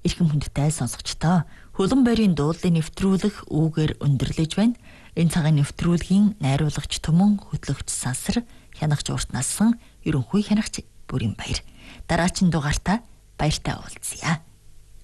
Эрхэм хүндтэй сонсогчдоо хөлөн байрын дуулын нэвтрүүлэг үүгээр өндөрлөж байна. Энэ цагаан нэвтрүүлгийн найруулагч Түмэн, хөтлөгч Сансар, хянагч Урт Нассан, ерөнхий хянагч Бүрийн Баяр. Дараагийн дугаартаа баяртай уулзъя.